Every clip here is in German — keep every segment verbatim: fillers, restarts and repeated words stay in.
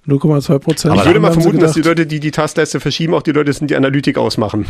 null Komma zwei Prozent. Aber ich würde mal vermuten, dass die Leute, die die Taskleiste verschieben, auch die Leute sind, die Analytik ausmachen.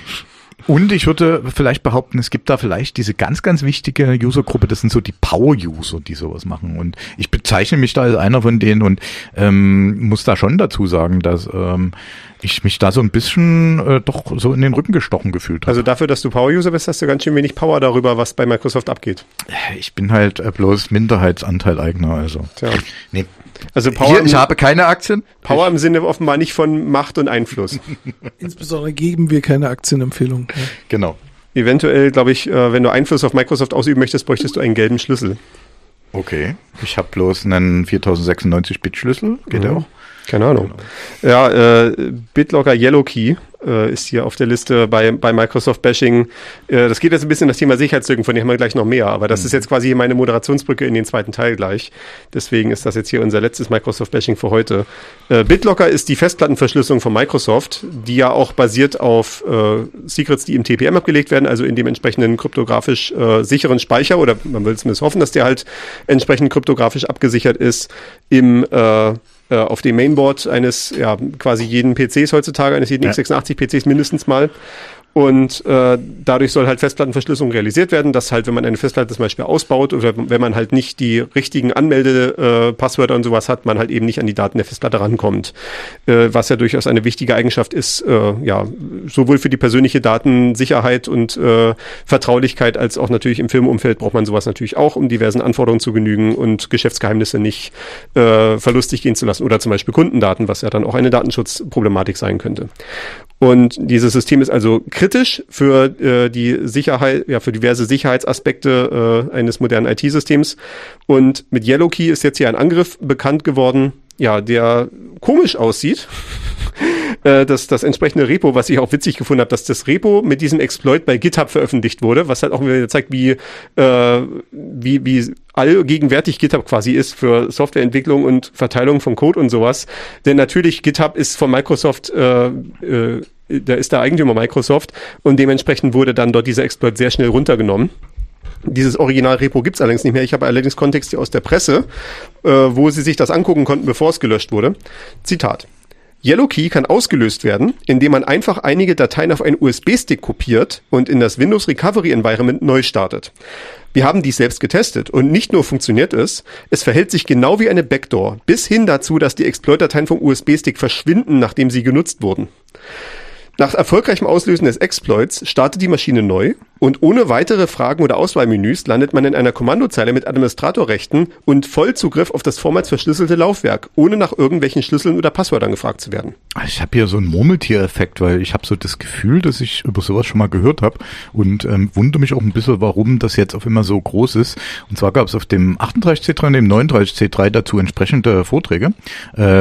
Und ich würde vielleicht behaupten, es gibt da vielleicht diese ganz, ganz wichtige Usergruppe, das sind so die Power-User, die sowas machen. Und ich bezeichne mich da als einer von denen und ähm, muss da schon dazu sagen, dass ähm, ich mich da so ein bisschen äh, doch so in den Rücken gestochen gefühlt habe. Also dafür, dass du Power-User bist, hast du ganz schön wenig Power darüber, was bei Microsoft abgeht. Ich bin halt äh, bloß Minderheitsanteil-Eigner, also. Tja. Nee. Also Power Hier, im, ich habe keine Aktien. Power im Sinne offenbar nicht von Macht und Einfluss. Insbesondere geben wir keine Aktienempfehlung. Ja. Genau. Eventuell, glaube ich, äh, wenn du Einfluss auf Microsoft ausüben möchtest, bräuchtest du einen gelben Schlüssel. Okay. Ich habe bloß einen viertausendsechsundneunzig-Bit-Schlüssel. Geht der mhm. auch? Keine Ahnung. Genau. Ja, äh, BitLocker Yellowkey äh, ist hier auf der Liste bei, bei Microsoft-Bashing. Äh, das geht jetzt ein bisschen um das Thema Sicherheitslücken, von dem haben wir gleich noch mehr, aber das mhm. ist jetzt quasi meine Moderationsbrücke in den zweiten Teil gleich. Deswegen ist das jetzt hier unser letztes Microsoft-Bashing für heute. Äh, BitLocker ist die Festplattenverschlüsselung von Microsoft, die ja auch basiert auf äh, Secrets, die im T P M abgelegt werden, also in dem entsprechenden kryptografisch äh, sicheren Speicher, oder man will zumindest hoffen, dass der halt entsprechend kryptografisch abgesichert ist im äh, auf dem Mainboard eines, ja, quasi jeden P Cs heutzutage, eines jeden ja. x sechsundachtzig P Cs mindestens mal. Und äh, dadurch soll halt Festplattenverschlüsselung realisiert werden, dass halt, wenn man eine Festplatte zum Beispiel ausbaut oder wenn man halt nicht die richtigen Anmelde-Passwörter äh, und sowas hat, man halt eben nicht an die Daten der Festplatte rankommt. Äh, was ja durchaus eine wichtige Eigenschaft ist, äh, ja, sowohl für die persönliche Datensicherheit und äh, Vertraulichkeit als auch natürlich im Firmenumfeld braucht man sowas natürlich auch, um diversen Anforderungen zu genügen und Geschäftsgeheimnisse nicht äh, verlustig gehen zu lassen. Oder zum Beispiel Kundendaten, was ja dann auch eine Datenschutzproblematik sein könnte. Und dieses System ist also kritisch für äh, die Sicherheit, ja, für diverse Sicherheitsaspekte äh, eines modernen I T-Systems. Und mit Yellowkey ist jetzt hier ein Angriff bekannt geworden, ja, der komisch aussieht. Das, das entsprechende Repo, was ich auch witzig gefunden habe, dass das Repo mit diesem Exploit bei GitHub veröffentlicht wurde, was halt auch wieder zeigt, wie, äh, wie, wie allgegenwärtig GitHub quasi ist für Softwareentwicklung und Verteilung von Code und sowas. Denn natürlich, GitHub ist von Microsoft, äh, äh, da ist der Eigentümer Microsoft und dementsprechend wurde dann dort dieser Exploit sehr schnell runtergenommen. Dieses Original-Repo gibt's allerdings nicht mehr. Ich habe allerdings Kontexte aus der Presse, äh, wo sie sich das angucken konnten, bevor es gelöscht wurde. Zitat. Yellowkey kann ausgelöst werden, indem man einfach einige Dateien auf einen U S B-Stick kopiert und in das Windows Recovery Environment neu startet. Wir haben dies selbst getestet und nicht nur funktioniert es, es verhält sich genau wie eine Backdoor, bis hin dazu, dass die Exploit-Dateien vom U S B-Stick verschwinden, nachdem sie genutzt wurden. Nach erfolgreichem Auslösen des Exploits startet die Maschine neu und ohne weitere Fragen oder Auswahlmenüs landet man in einer Kommandozeile mit Administratorrechten und Vollzugriff auf das vormals verschlüsselte Laufwerk, ohne nach irgendwelchen Schlüsseln oder Passwörtern gefragt zu werden. Ich habe hier so einen Murmeltier-Effekt, weil ich habe so das Gefühl, dass ich über sowas schon mal gehört habe und ähm, wundere mich auch ein bisschen, warum das jetzt auf immer so groß ist. Und zwar gab es auf dem achtunddreißig C drei und dem neununddreißig C drei dazu entsprechende Vorträge. Äh,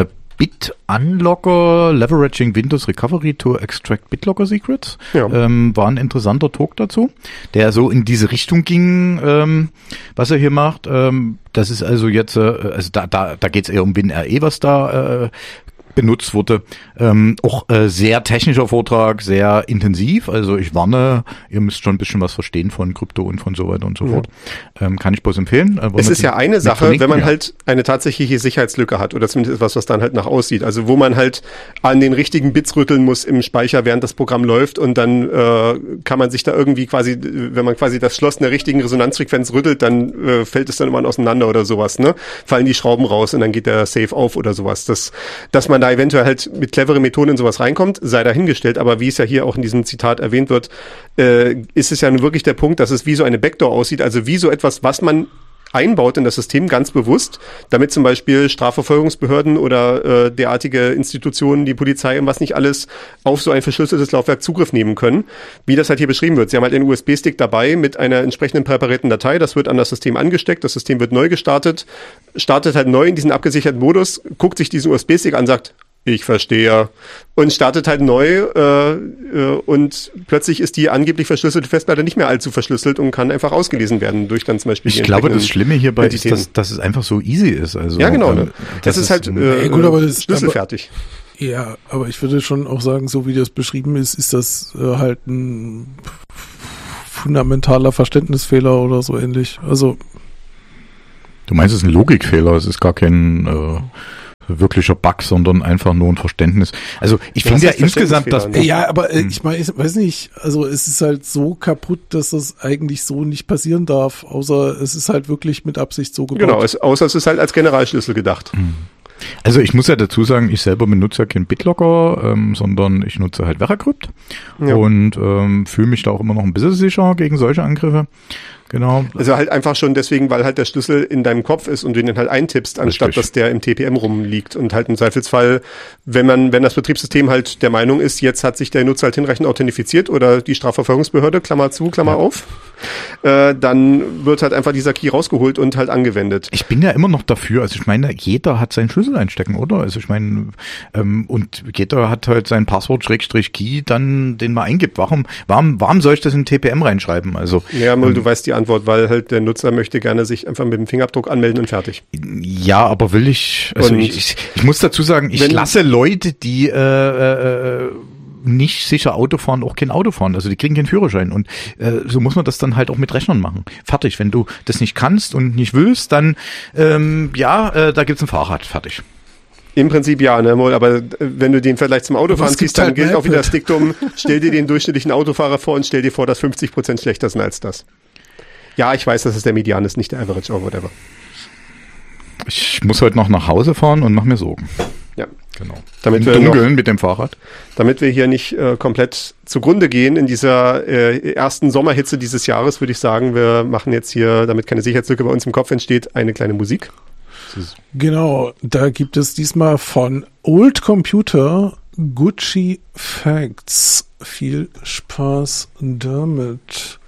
BitUnlocker, Leveraging Windows Recovery to Extract BitLocker Secrets, ja. ähm, war ein interessanter Talk dazu, der so in diese Richtung ging, ähm, was er hier macht. Ähm, das ist also jetzt, äh, also da, da, da geht es eher um WinRE, was da äh, benutzt wurde. Ähm, auch äh, sehr technischer Vortrag, sehr intensiv. Also ich warne, ihr müsst schon ein bisschen was verstehen von Krypto und von so weiter und so ja. fort. Ähm, kann ich bloß empfehlen. Äh, es ist ja eine Sache, wenn man ja. halt eine tatsächliche Sicherheitslücke hat oder zumindest etwas, was dann halt nach aussieht. Also wo man halt an den richtigen Bits rütteln muss im Speicher, während das Programm läuft und dann äh, kann man sich da irgendwie quasi, wenn man quasi das Schloss in der richtigen Resonanzfrequenz rüttelt, dann äh, fällt es dann immer auseinander oder sowas, ne? Fallen die Schrauben raus und dann geht der Safe auf oder sowas. Das, dass man da eventuell halt mit cleveren Methoden in sowas reinkommt, sei dahingestellt, aber wie es ja hier auch in diesem Zitat erwähnt wird, äh, ist es ja nun wirklich der Punkt, dass es wie so eine Backdoor aussieht, also wie so etwas, was man einbaut in das System ganz bewusst, damit zum Beispiel Strafverfolgungsbehörden oder äh, derartige Institutionen, die Polizei und was nicht alles auf so ein verschlüsseltes Laufwerk Zugriff nehmen können, wie das halt hier beschrieben wird. Sie haben halt einen U S B-Stick dabei mit einer entsprechenden präparierten Datei, das wird an das System angesteckt, das System wird neu gestartet, startet halt neu in diesen abgesicherten Modus, guckt sich diesen U S B-Stick an, sagt, ich verstehe. Und startet halt neu äh, äh, und plötzlich ist die angeblich verschlüsselte Festplatte nicht mehr allzu verschlüsselt und kann einfach ausgelesen werden durch dann zum Beispiel Ich glaube, das Schlimme hierbei ist, dass, dass es einfach so easy ist. Also, ja, genau. Ne? Ähm, das, das ist halt äh, ja, gut, aber das, schlüsselfertig. Aber, ja, aber ich würde schon auch sagen, so wie das beschrieben ist, ist das äh, halt ein fundamentaler Verständnisfehler oder so ähnlich. Also du meinst, es ist ein Logikfehler, es ist gar kein... Äh wirklicher Bug, sondern einfach nur ein Verständnis. Also ich Ja, finde ja das heißt insgesamt, dass Verständnisfehler, Ja, aber äh, ich meine, ich weiß nicht, also es ist halt so kaputt, dass das eigentlich so nicht passieren darf, außer es ist halt wirklich mit Absicht so gebaut. Genau, es, außer es ist halt als Generalschlüssel gedacht. Also ich muss ja dazu sagen, ich selber benutze ja kein BitLocker, ähm, sondern ich nutze halt Veracrypt Ja. und ähm, fühle mich da auch immer noch ein bisschen sicher gegen solche Angriffe. Genau. Also halt einfach schon deswegen, weil halt der Schlüssel in deinem Kopf ist und du ihn halt eintippst, anstatt Richtig. dass der im T P M rumliegt. Und halt im Zweifelsfall, wenn man, wenn das Betriebssystem halt der Meinung ist, jetzt hat sich der Nutzer halt hinreichend authentifiziert oder die Strafverfolgungsbehörde, Klammer zu, Klammer Ja. auf, äh, dann wird halt einfach dieser Key rausgeholt und halt angewendet. Ich bin ja immer noch dafür, also ich meine, jeder hat seinen Schlüssel einstecken, oder? Also ich meine, ähm, und jeder hat halt sein Passwort Schrägstrich Key, dann den man eingibt. Warum, warum, warum soll ich das in T P M reinschreiben? Also Ja, Mull, ähm, du weißt die Antwort, weil halt der Nutzer möchte gerne sich einfach mit dem Fingerabdruck anmelden und fertig. ja, aber will ich, also Und ich, ich, ich muss dazu sagen, ich wenn- lasse Leute, die äh, äh, nicht sicher Auto fahren, auch kein Auto fahren. Also die kriegen keinen Führerschein. Und äh, so muss man das dann halt auch mit Rechnern machen. Fertig. Wenn du das nicht kannst und nicht willst, dann ähm, ja, äh, da gibt's ein Fahrrad. Fertig. Im Prinzip ja, ne, Mull, aber äh, wenn du den Vergleich zum Autofahren es gibt ziehst, dann halt gilt ein auch wieder iPad. das Diktum, stell dir den durchschnittlichen Autofahrer vor und stell dir vor, dass fünfzig Prozent schlechter sind als das. Ja, ich weiß, dass es der Median ist, nicht der Average or whatever. Ich muss heute noch nach Hause fahren und mache mir Sorgen. Ja. Genau. Damit Im wir noch- Dunkeln mit dem Fahrrad. Damit wir hier nicht äh, komplett zugrunde gehen in dieser äh, ersten Sommerhitze dieses Jahres, würde ich sagen, wir machen jetzt hier, damit keine Sicherheitslücke bei uns im Kopf entsteht, eine kleine Musik. Genau, da gibt es diesmal von Old Computer Gucci Facts. Viel Spaß damit.